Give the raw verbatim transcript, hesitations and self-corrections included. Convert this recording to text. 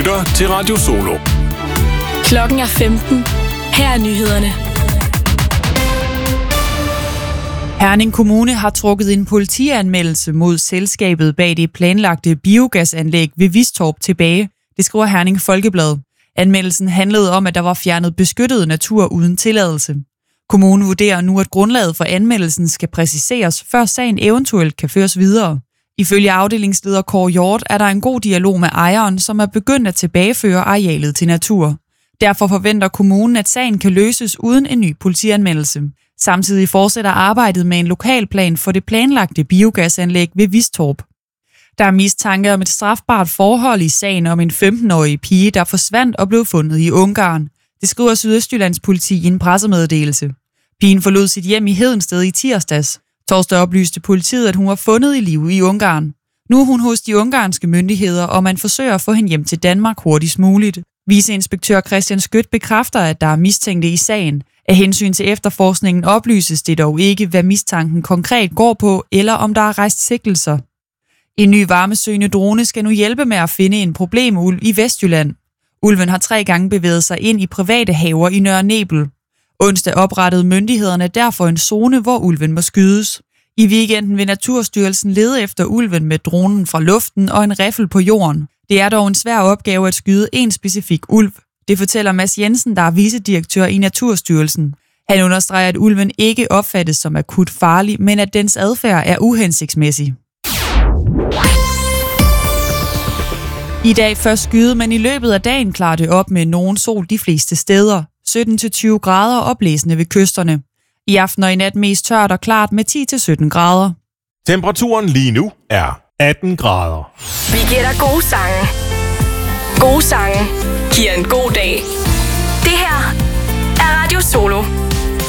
lytter til Radio Solo. Klokken er femten. Her er nyhederne. Herning Kommune har trukket en politianmeldelse mod selskabet bag det planlagte biogasanlæg ved Vistorp tilbage. Det skriver Herning Folkeblad. Anmeldelsen handlede om, at der var fjernet beskyttet natur uden tilladelse. Kommunen vurderer nu, at grundlaget for anmeldelsen skal præciseres, før sagen eventuelt kan føres videre. Ifølge afdelingsleder Kåre Hjort er der en god dialog med ejeren, som er begyndt at tilbageføre arealet til natur. Derfor forventer kommunen, at sagen kan løses uden en ny politianmeldelse. Samtidig fortsætter arbejdet med en lokalplan for det planlagte biogasanlæg ved Vistorp. Der er mistanke om et strafbart forhold i sagen om en femten-årig pige, der forsvandt og blev fundet i Ungarn. Det skriver Sydøstjyllands politi i en pressemeddelelse. Pigen forlod sit hjem i Hedensted i tirsdags. Torsdag oplyste politiet, at hun var fundet i live i Ungarn. Nu er hun hos de ungarske myndigheder, og man forsøger at få hende hjem til Danmark hurtigst muligt. Viceinspektør Christian Skødt bekræfter, at der er mistænkte i sagen. Af hensyn til efterforskningen oplyses det dog ikke, hvad mistanken konkret går på, eller om der er rejst sigtelser. En ny varmesøgende drone skal nu hjælpe med at finde en problemulv i Vestjylland. Ulven har tre gange bevæget sig ind i private haver i Nørre Nebel. Onsdag oprettede myndighederne derfor en zone, hvor ulven må skydes. I weekenden vil Naturstyrelsen lede efter ulven med dronen fra luften og en riffel på jorden. Det er dog en svær opgave at skyde en specifik ulv. Det fortæller Mads Jensen, der er vicedirektør i Naturstyrelsen. Han understreger, at ulven ikke opfattes som akut farlig, men at dens adfærd er uhensigtsmæssig. I dag først skyde, men i løbet af dagen klarer det op med nogen sol de fleste steder. sytten til tyve grader og blæsende ved kysterne. I aften og i nat mest tørt og klart med ti til sytten grader. Temperaturen lige nu er atten grader. Vi giver dig gode sange. Gode sange giver